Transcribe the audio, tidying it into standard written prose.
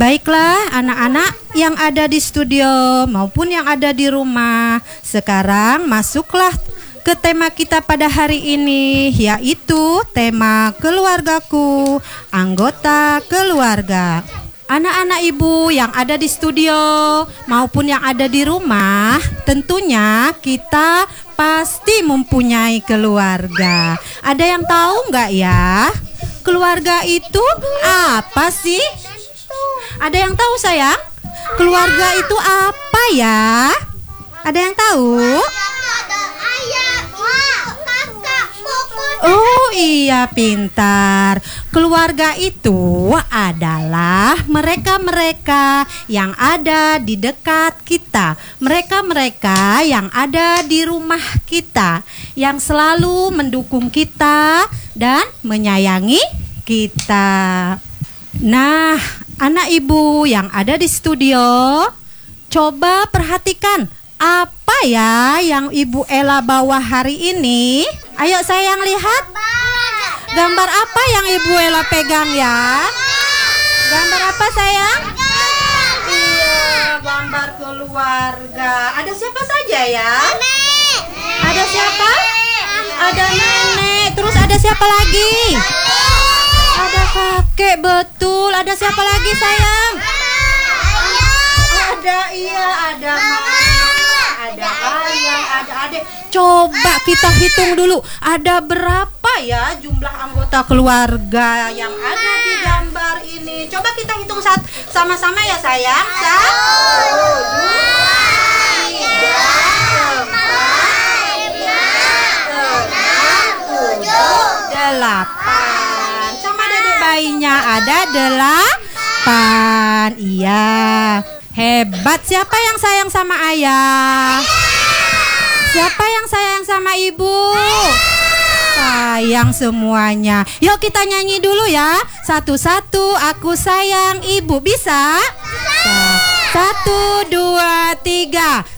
Baiklah anak-anak yang ada di studio maupun yang ada di rumah, sekarang masuklah ke tema kita pada hari ini, yaitu tema keluargaku, anggota keluarga. Anak-anak ibu yang ada di studio maupun yang ada di rumah, tentunya kita pasti mempunyai keluarga. Ada yang tahu nggak ya? Keluarga itu apa sih? Ada yang tahu sayang? Keluarga itu apa ya? Ada yang tahu? Oh iya, pintar. Keluarga itu adalah mereka-mereka yang ada di dekat kita, mereka-mereka yang ada di rumah kita, yang selalu mendukung kita dan menyayangi kita. Nah, anak ibu yang ada di studio, coba perhatikan apa ya yang Ibu Ella bawa hari ini. Ayo sayang lihat. Gambar apa yang Ibu Ella pegang ya? Gambar apa sayang? Iya, gambar keluarga. Ada siapa saja ya? Ada siapa? Ada nenek. Terus ada siapa lagi? Ada kakek, betul. Ada siapa lagi sayang? Ada mama, ada ayah, ada adik. Coba kita hitung dulu, ada berapa ya jumlah anggota keluarga yang ada di gambar ini? Coba kita hitung sama-sama ya sayang. 1, 2, 3, 4, 5, 6, 7, 8. Sama dedek bayinya ada 8. Iya. Hebat. Siapa yang sayang sama ayah? Siapa yang sayang sama ibu? Sayang semuanya. Yuk kita nyanyi dulu ya. Satu-satu aku sayang ibu. Bisa? 1, 2, 3.